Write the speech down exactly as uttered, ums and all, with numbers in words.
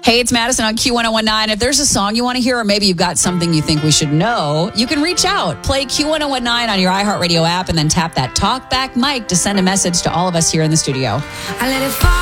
Hey, it's Madison on Q ten nineteen. If there's a song you want to hear, or maybe you've got something you think we should know, you can reach out. Play Q ten nineteen on your iHeartRadio app and then tap that talk back mic to send a message to all of us here in the studio. I let it fall.